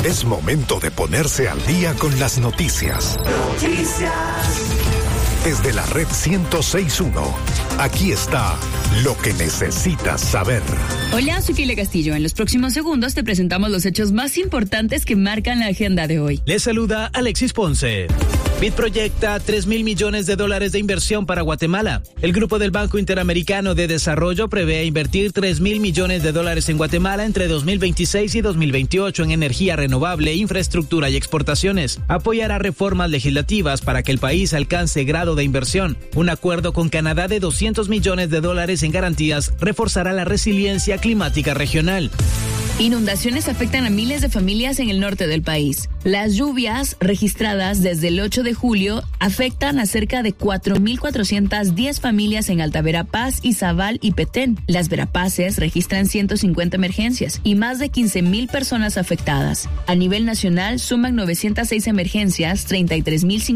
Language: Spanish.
Es momento de ponerse al día con las noticias. Desde la red 106.1, aquí está lo que necesitas saber. Hola, soy Kile Castillo. En los próximos segundos te presentamos los hechos más importantes que marcan la agenda de hoy. Les saluda Alexis Ponce. BID proyecta $3.000 millones de inversión para Guatemala. El grupo del Banco Interamericano de Desarrollo prevé invertir $3.000 millones en Guatemala entre 2026 y 2028 en energía renovable, infraestructura y exportaciones. Apoyará reformas legislativas para que el país alcance grado de inversión. Un acuerdo con Canadá de $200 millones en garantías reforzará la resiliencia climática regional. Inundaciones afectan a miles de familias en el norte del país. Las lluvias registradas desde el 8 de julio afectan a cerca de 4.410 familias en Alta Verapaz, Izabal y Petén. Las Verapaces registran 150 emergencias y más de 15.000 personas afectadas. A nivel nacional suman 906 emergencias, 33.000